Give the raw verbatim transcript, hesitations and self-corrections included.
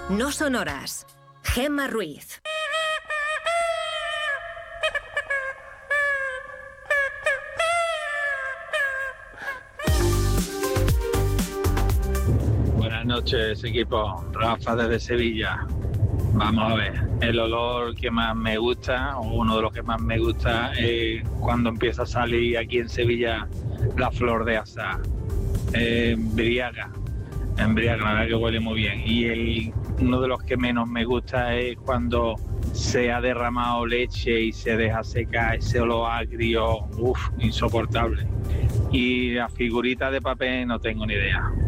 No sonoras. Gemma Ruiz. Buenas noches, equipo. Rafa desde Sevilla. Vamos a ver, el olor que más me gusta, o uno de los que más me gusta, es cuando empieza a salir aquí en Sevilla la flor de azahar. Eh, embriaga, embriaga, la verdad que huele muy bien. Y el, uno de los que menos me gusta es cuando se ha derramado leche y se deja secar ese olor agrio, uff, insoportable. Y la figurita de papel no tengo ni idea.